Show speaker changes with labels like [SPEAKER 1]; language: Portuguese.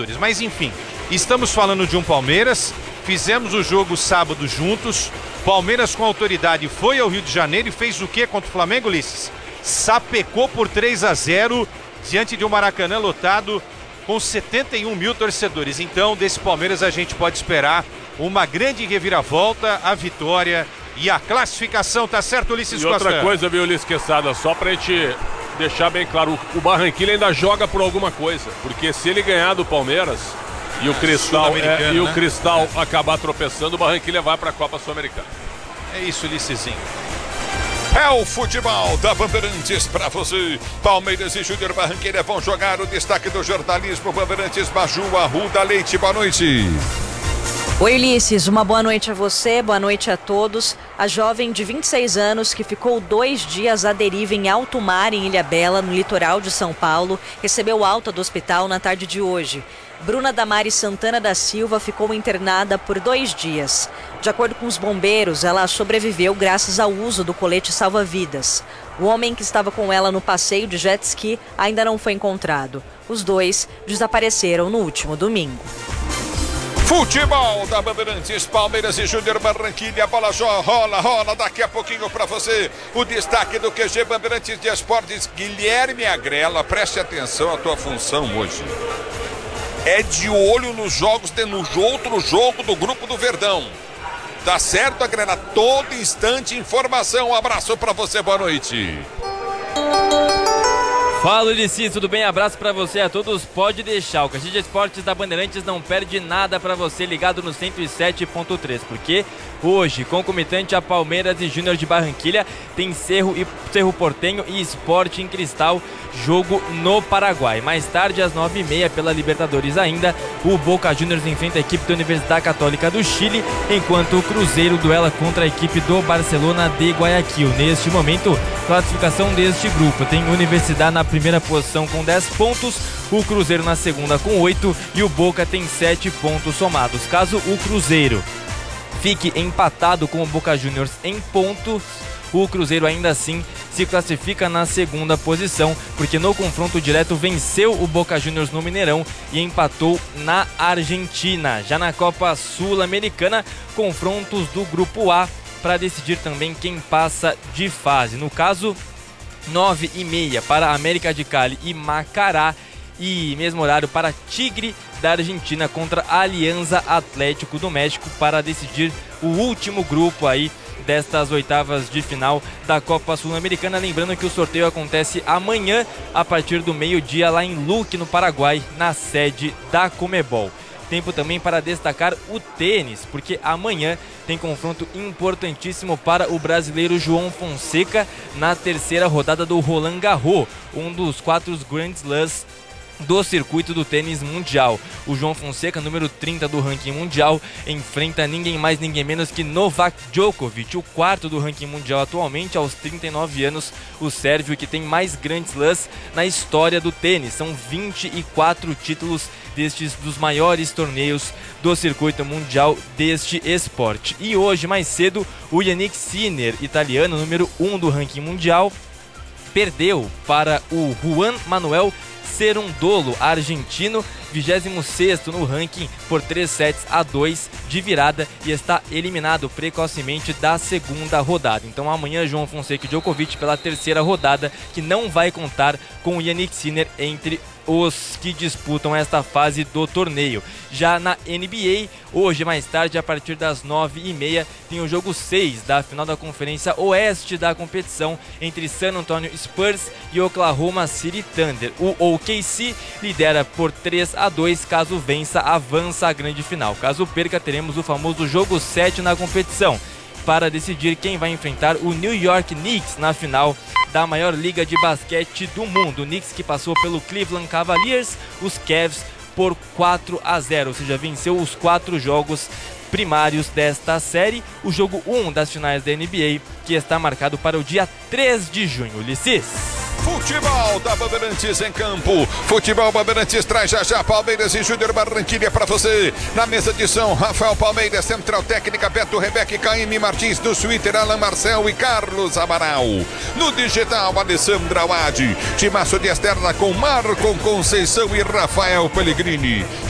[SPEAKER 1] Libertadores. Mas enfim, estamos falando de um Palmeiras, fizemos o jogo sábado juntos, Palmeiras com autoridade foi ao Rio de Janeiro e fez o que contra o Flamengo, Ulisses? Sapecou por 3-0 diante de um Maracanã lotado com 71 mil torcedores. Então, desse Palmeiras a gente pode esperar uma grande reviravolta, a vitória e a classificação, tá certo, Ulisses Costa?
[SPEAKER 2] E outra coisa, viu, Ulisses Quesada, só pra gente deixar bem claro, o Barranquilla ainda joga por alguma coisa, porque se ele ganhar do Palmeiras e o Cristal, acabar tropeçando, o Barranquilla vai pra Copa Sul-Americana.
[SPEAKER 1] É isso, Ulissesinho.
[SPEAKER 3] É o futebol da Bandeirantes pra você. Palmeiras e Júnior Barranquilla vão jogar o destaque do jornalismo. Bandeirantes, Baju, Arruda Leite, boa noite.
[SPEAKER 4] Oi, Ulisses, uma boa noite a você, boa noite a todos. A jovem de 26 anos que ficou 2 dias à deriva em alto mar em Ilhabela, no litoral de São Paulo, recebeu alta do hospital na tarde de hoje. Bruna Damares Santana da Silva ficou internada por 2 dias. De acordo com os bombeiros, ela sobreviveu graças ao uso do colete salva-vidas. O homem que estava com ela no passeio de jet ski ainda não foi encontrado. Os dois desapareceram no último domingo.
[SPEAKER 3] Futebol da Bandeirantes, Palmeiras e Júnior Barranquilla, a bola rola daqui a pouquinho para você. O destaque do QG Bandeirantes de Esportes, Guilherme Agrela, preste atenção à tua função hoje. É de olho nos jogos, no outro jogo do Grupo do Verdão. Tá certo, Agrela? Todo instante informação. Um abraço para você, boa noite.
[SPEAKER 5] Fala, Ulisses, tudo bem? Abraço pra você a todos, pode deixar. O Caxias de Esportes da Bandeirantes não perde nada pra você ligado no 107.3, porque hoje, concomitante a Palmeiras e Júnior de Barranquilla, tem Cerro Porteño e Sport em Cristal, jogo no Paraguai. Mais tarde, às 9h30, pela Libertadores ainda, o Boca Juniors enfrenta a equipe da Universidade Católica do Chile, enquanto o Cruzeiro duela contra a equipe do Barcelona de Guayaquil. Neste momento, classificação deste grupo, tem Universidade na primeira posição com 10 pontos, o Cruzeiro na segunda com 8 e o Boca tem 7 pontos somados. Caso o Cruzeiro fique empatado com o Boca Juniors em pontos, o Cruzeiro ainda assim se classifica na segunda posição, porque no confronto direto venceu o Boca Juniors no Mineirão e empatou na Argentina. Já na Copa Sul-Americana, confrontos do Grupo A para decidir também quem passa de fase. No caso, 9h30 para América de Cali e Macará, e mesmo horário para Tigre da Argentina contra a Alianza Atlético do México para decidir o último grupo aí destas oitavas de final da Copa Sul-Americana. Lembrando que o sorteio acontece amanhã a partir do meio-dia lá em Luque, no Paraguai, na sede da Conmebol. Tempo também para destacar o tênis, porque amanhã tem confronto importantíssimo para o brasileiro João Fonseca na terceira rodada do Roland Garros, um dos 4 Grand Slams do circuito do tênis mundial. O João Fonseca, número 30 do ranking mundial, enfrenta ninguém mais, ninguém menos que Novak Djokovic, o 4º do ranking mundial atualmente, aos 39 anos, o sérvio que tem mais Grand Slams na história do tênis. São 24 títulos destes dos maiores torneios do circuito mundial deste esporte. E hoje, mais cedo, o Jannik Sinner, italiano, número 1 do ranking mundial, perdeu para o Juan Manuel Cerundolo, argentino, 26º no ranking por 3-2 de virada, e está eliminado precocemente da segunda rodada. Então amanhã João Fonseca e Djokovic pela terceira rodada, que não vai contar com o Jannik Sinner entre os que disputam esta fase do torneio. Já na NBA, hoje mais tarde, a partir das 9h30, tem o jogo 6 da final da Conferência Oeste da competição entre San Antonio Spurs e Oklahoma City Thunder. O OKC lidera por 3-2, caso vença, avança à grande final. Caso perca, teremos o famoso jogo 7 na competição, para decidir quem vai enfrentar o New York Knicks na final da maior liga de basquete do mundo. O Knicks que passou pelo Cleveland Cavaliers, os Cavs, por 4-0, ou seja, venceu os 4 jogos primários desta série. O jogo 1 das finais da NBA, que está marcado para o dia 3 de junho. Ulisses.
[SPEAKER 3] Futebol da Bandeirantes em campo. Futebol Bandeirantes traz já Palmeiras e Júnior Barranquilla para você. Na mesa de som, Rafael Palmeiras, Central Técnica, Beto Rebeca e Caíme Martins. No Twitter, Alan Marcel e Carlos Amaral. No digital, Alessandra Wade. Timaço de externa com Marcon Conceição e Rafael Pellegrini.